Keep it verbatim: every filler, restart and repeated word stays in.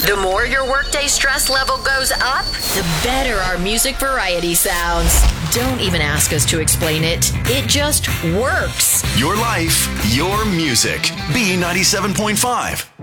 The more your workday stress level goes up, the better our music variety sounds. Don't even ask us to explain it. It just works. Your life, your music. B ninety-seven point five.